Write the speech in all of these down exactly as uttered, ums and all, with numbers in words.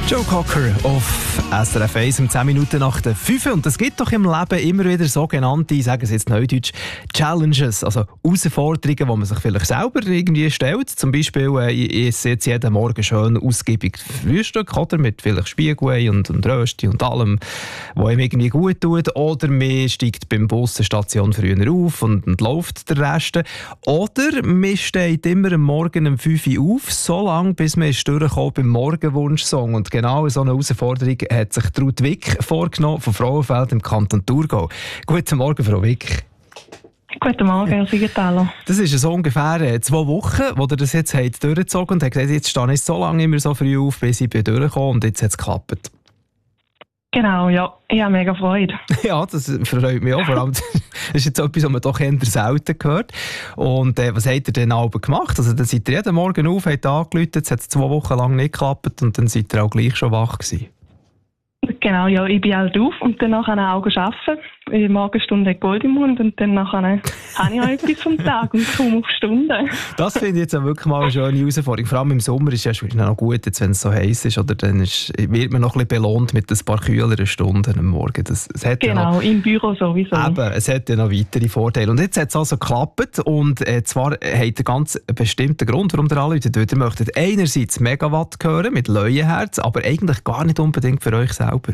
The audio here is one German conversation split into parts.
Joe Cocker auf S R F eins um zehn Minuten nach der fünf. Und es gibt doch im Leben immer wieder sogenannte, ich sage es jetzt neudeutsch, Challenges, also Herausforderungen, die man sich vielleicht selber irgendwie stellt. Zum Beispiel, äh, ich esse jetzt jeden Morgen schön ausgiebig Frühstück, oder? Mit vielleicht Spiegelei und, und Rösti und allem, was ihm irgendwie gut tut. Oder man steigt beim Bus eine Station früher auf und, und läuft der Rest. Oder man steht immer am Morgen um fünf Uhr auf, so lange, bis man ist durchgekommen beim Morgenwunsch-Song. Und genau so eine Herausforderung hat sich Ruth Wick vorgenommen von Frauenfeld im Kanton Thurgau. Guten Morgen, Frau Wick. Guten Morgen, Herr Siegenthaler. Das ist so ungefähr zwei Wochen, wo ihr das jetzt habt durchgezogen und habt gesagt, jetzt stehe ich so lange immer so früh auf, bis ich bin durchgekommen und jetzt hat es geklappt. Genau, ja. Ich habe mega Freude. Ja, das freut mich auch. Vor allem, das ist jetzt etwas, was man doch eher selten hört. Und äh, was habt ihr denn Abend gemacht? Also, dann seid ihr jeden Morgen auf, habt angerufen, jetzt hat es zwei Wochen lang nicht geklappt und dann seid ihr auch gleich schon wach gewesen. Genau, ja, ich bin halt auf und dann nachher auch arbeiten. In der Morgenstunde hat Gold im Mund und dann nachher habe ich auch etwas vom Tag und komme auf Stunden. Das finde ich jetzt auch wirklich mal eine schöne Herausforderung. Vor allem im Sommer ist es ja noch gut, jetzt, wenn es so heiß ist, oder dann ist, wird man noch ein bisschen belohnt mit ein paar kühleren Stunden am Morgen. Das, es hat genau, ja noch, im Büro sowieso. Eben, es hat ja noch weitere Vorteile. Und jetzt hat es also geklappt und äh, zwar hat er ganz bestimmten Grund, warum ihr anruft. Ihr möchtet einerseits Megawatt hören mit Leuenherz, aber eigentlich gar nicht unbedingt für euch selber.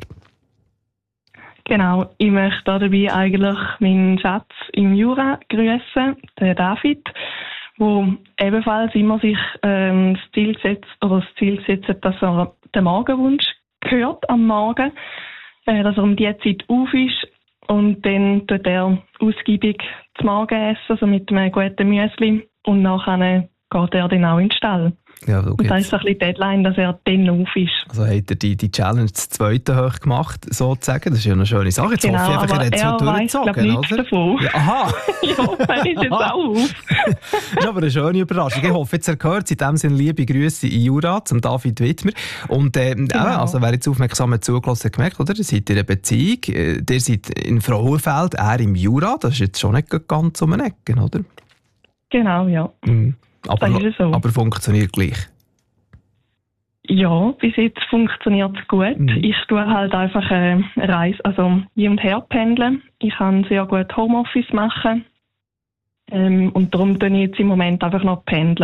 Genau, ich möchte dabei eigentlich meinen Schatz im Jura grüßen, den David, der ebenfalls immer sich ähm, das Ziel setzt, oder das Ziel setzt, dass er den Morgenwunsch hört am Morgen, äh, dass er um die Zeit auf ist und dann tut er ausgiebig das Morgen essen, also mit einem guten Müsli und nachher geht er dann auch in den Stall. Ja, und da ist so ein bisschen die Deadline, dass er dann auf ist. Also hat er die, die Challenge das zweite hoch gemacht, sozusagen. Das ist ja eine schöne Sache. Jetzt genau, hoffe ich einfach, er hat es so durchgezogen, nichts davon. Ja, aha! Ich hoffe, er ist jetzt auch auf. Das ist aber eine schöne Überraschung. Ich hoffe, jetzt er gehört. In dem Sinne liebe Grüße in Jura zum David Wittmer. Und äh, genau. äh, also wer jetzt aufmerksam zugelassen hat, gemerkt, oder? Ihr seid in einer Beziehung. Äh, ihr seid in Frauenfeld, er im Jura. Das ist jetzt schon nicht ganz um eine Ecke, oder? Genau, ja. Mhm. Aber, so. aber funktioniert gleich? Ja, bis jetzt funktioniert es gut. Mhm. Ich tue halt einfach eine Reise, also hin und her pendeln. Ich kann sehr gut Homeoffice machen. Ähm, und darum tue ich jetzt im Moment einfach noch pendeln.